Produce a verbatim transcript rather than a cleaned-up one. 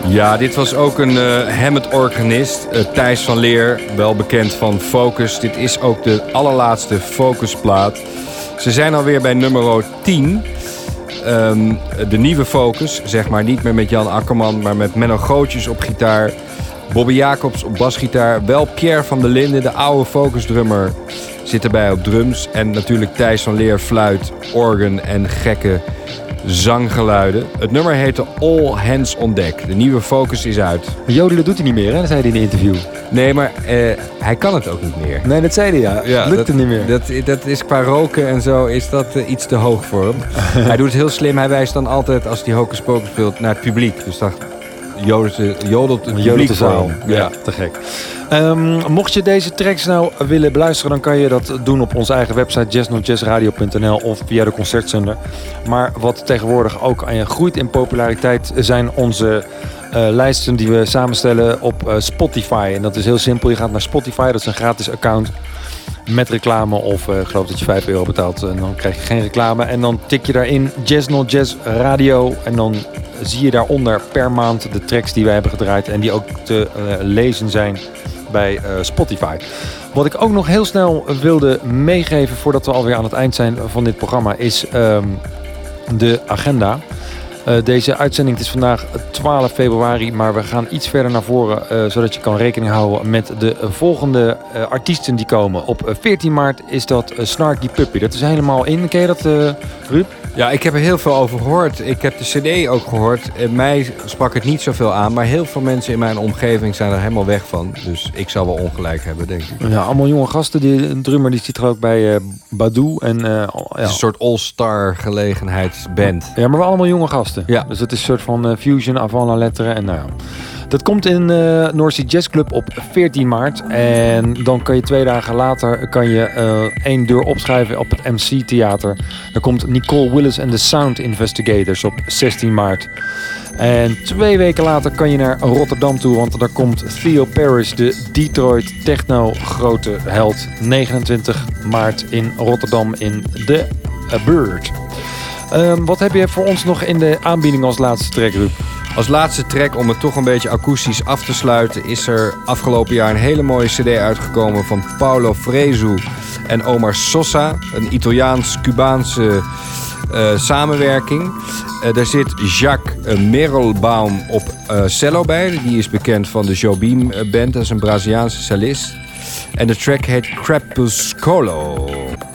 Ja, dit was ook een uh, Hammond-organist, uh, Thijs van Leer, wel bekend van Focus. Dit is ook de allerlaatste Focus-plaat. Ze zijn alweer bij nummer tien. Um, de nieuwe Focus, zeg maar, niet meer met Jan Akkerman, maar met Menno Gootjes op gitaar. Bobby Jacobs op basgitaar. Wel Pierre van der Linden, de oude Focus-drummer, zit erbij op drums. En natuurlijk Thijs van Leer, fluit, organ en gekke zanggeluiden. Het nummer heette All Hands on Deck. De nieuwe Focus is uit. Jodelen doet hij niet meer, hè? Dat zei hij in een interview. Nee, maar uh, hij kan het ook niet meer. Nee, dat zei hij, ja. ja Lukt dat, het niet meer. Dat, dat is qua roken en zo is dat uh, iets te hoog voor hem. Hij doet het heel slim. Hij wijst dan altijd, als hij Hocus Pocus speelt, naar het publiek. Dus dan jodelt, jodelt het publiek voor hem. Ja, ja, te gek. Um, mocht je deze tracks nou willen beluisteren, dan kan je dat doen op onze eigen website jazz not jazz radio punt n l of via de concertzender. Maar wat tegenwoordig ook aan je groeit in populariteit zijn onze uh, lijsten die we samenstellen op uh, Spotify. En dat is heel simpel. Je gaat naar Spotify, dat is een gratis account met reclame of uh, ik geloof dat je vijf euro betaalt en dan krijg je geen reclame. En dan tik je daarin Jazz Not Jazz Radio en dan zie je daaronder per maand de tracks die wij hebben gedraaid en die ook te uh, lezen zijn bij uh, Spotify. Wat ik ook nog heel snel wilde meegeven voordat we alweer aan het eind zijn van dit programma is um, de agenda. Uh, deze uitzending, het is vandaag twaalf februari, maar we gaan iets verder naar voren, uh, zodat je kan rekening houden met de volgende uh, artiesten die komen. Op uh, veertien maart is dat uh, Snarky Puppy. Dat is helemaal in. Ken je dat, uh, Ruud? Ja, ik heb er heel veel over gehoord. Ik heb de cd ook gehoord. En mij sprak het niet zoveel aan, maar heel veel mensen in mijn omgeving zijn er helemaal weg van. Dus ik zal wel ongelijk hebben, denk ik. Ja, allemaal jonge gasten. Die, een drummer die zit er ook bij uh, Badu. En, uh, ja. Het is een soort all-star gelegenheidsband. Ja, maar wel allemaal jonge gasten. Ja. Dus het is een soort van uh, fusion, avant la lettre. En nou ja. Dat komt in uh, North Sea Jazz Club op veertien maart. En dan kan je twee dagen later kan je uh, één deur opschrijven op het M C Theater. Dan komt Nicole Willis en de Sound Investigators op zestien maart. En twee weken later kan je naar Rotterdam toe, want daar komt Theo Parrish, de Detroit techno grote held. negenentwintig maart in Rotterdam in de uh, Bird. Um, wat heb je voor ons nog in de aanbieding als laatste track, Ruud? Als laatste track, om het toch een beetje akoestisch af te sluiten, is er afgelopen jaar een hele mooie cd uitgekomen van Paulo Fresu en Omar Sosa. Een Italiaans-Cubaanse uh, samenwerking. Uh, daar zit Jacques uh, Merelbaum op uh, cello bij. Die is bekend van de Jobim Band. Dat is een Braziliaanse cellist. En de track heet Crepuscolo.